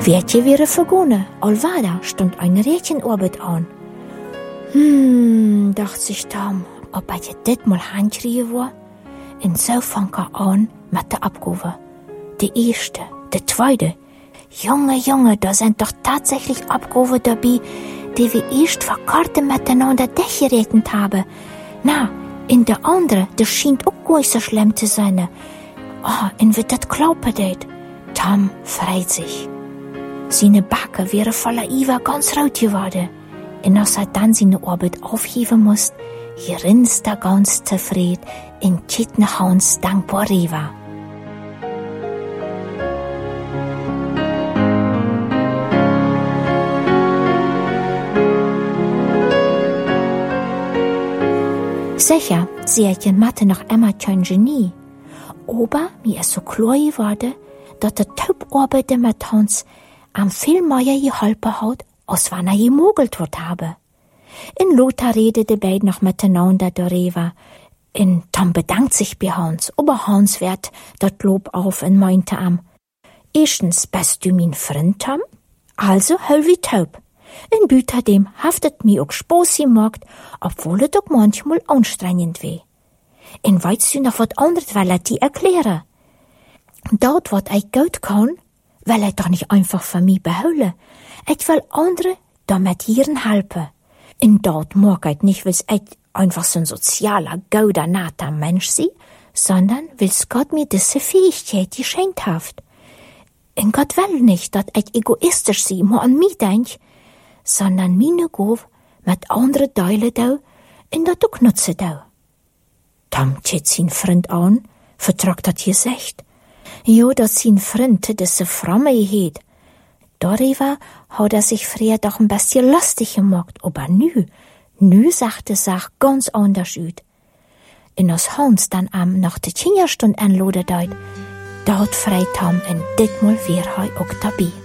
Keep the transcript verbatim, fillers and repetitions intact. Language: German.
Weetje wäre vergonnen, allwada stond ein Rädchenarbeit an. Hm, dacht sich Tom, ob er dit mal handkriegen war? Und so fang er an mit der Abgabe. Die erste, die zweite. Junge, Junge, da sind doch tatsächlich Abgaben dabei, die wir erst vor kurzem miteinander durchgerechnet haben. Na, in der andere, das scheint auch gar nicht so schlimm zu sein. Oh, und wird das glauben det? Tom freut sich. Seine Backe wäre voller Iver ganz rot geworden. Und als er dann seine Arbeit aufheben muss, grinst er ganz zufrieden in Chitnehans dankbar rüber. Sicher, sie hat in Mathe noch immer kein Genie. Aber mir ist so klar geworden, dass der Taubarbeit mit Hans am viel mehr geholfen hat, als wenn er gemogelt wird habe. In Lothar redet die beiden noch miteinander darüber. In Tom bedankt sich bei Hans, aber Hans wehrt das Lob auf und meinte am: Erstens, bist du mein Freund, Tom? Also hell wie taub. In Büterdem haftet mir auch Spaß gemacht, obwohl es auch manchmal anstrengend weh. Und weißt du noch was anderes, weil er dir erklären? Dort, was ich gut kann, will ich doch nicht einfach für mich behalten. Ich will andere damit ihren helfen. Und dort mag ich nicht, weil ich einfach so ein sozialer, guter, netter Mensch sei, sondern weil Gott mir diese Fähigkeit geschenkt hat. Und Gott will nicht, dass ich egoistisch sei, nur an mich denk, sondern meine Gabe mit anderen teilen da und das auch nutzen da. Tom tät sein Freund an, vertragt hat gesagt. Jo, dass sein Freund diese Fromme hat. Darüber hat er sich früher doch ein bisschen lustig gemacht, aber nü, nü sagt die Sache ganz anders aus. Und als Hans dann am nach der Kinderstunde anladen deit, dort frei Tom und ditmal wär er auch dabei.